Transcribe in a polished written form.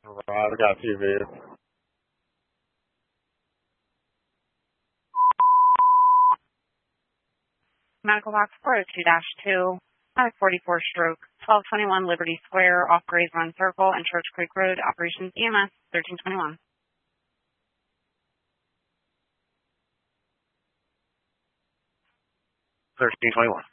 I got you, man. Medical box 402-2, 44 stroke 1221 Liberty Square, off Grays Run Circle and Church Creek Road, operations EMS 1321. 1321.